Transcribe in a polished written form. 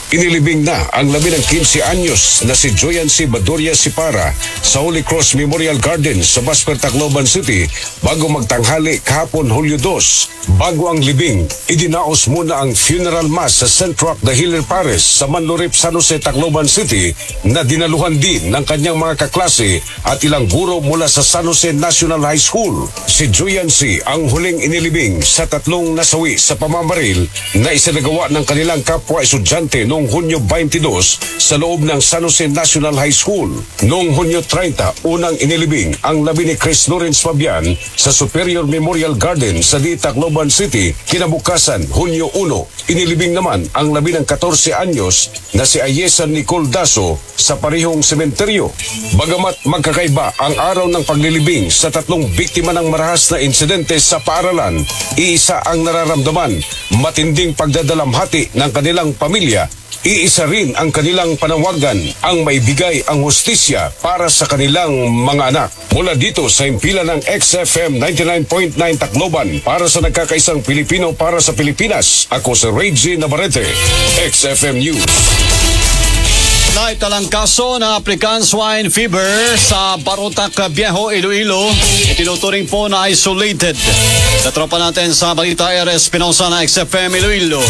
Inilibing na ang labi ng 15 anyos na si Joyan C. Badoria Sipara sa Holy Cross Memorial Garden sa Basper, Tacloban City bago magtanghali kahapon Hulyo 2. Bago ang libing, idinaos muna ang funeral mass sa St. Roque de Hilir Pares sa Manlurip, San Jose, Tacloban City na dinaluhan din ng kanyang mga kaklase at ilang guro mula sa San Jose National High School. Si Joyan C. ang huling inilibing sa tatlong nasawi sa pamamaril na isinagawa ng kanilang kapwa estudyante noong Hunyo 22 sa loob ng San Jose National High School. Noong Hunyo 30, unang inilibing ang labi ni Chris Lawrence Fabian sa Superior Memorial Garden sa Tacloban City. Kinabukasan, Hunyo 1, inilibing naman ang labi ng 14 anyos na si Ayesa Nicole Daso sa parehong sementeryo. Bagamat magkakaiba ang araw ng paglilibing sa tatlong biktima ng marahas na insidente sa paaralan, iisa ang nararamdaman, matinding pagdadalamhati ng kanilang pamilya. Iisa rin ang kanilang panawagan, ang maibigay ang hustisya para sa kanilang mga anak. Mula dito sa impila ng XFM 99.9 Tacloban para sa nagkakaisang Pilipino para sa Pilipinas, ako si Reggie Navarrete, XFM News. Naitalang kaso ng African swine fever sa Barotac Viejo, Iloilo. Itinuturing po na isolated. Sa tropa natin sa Balita RS Pinosa na XFM Iloilo.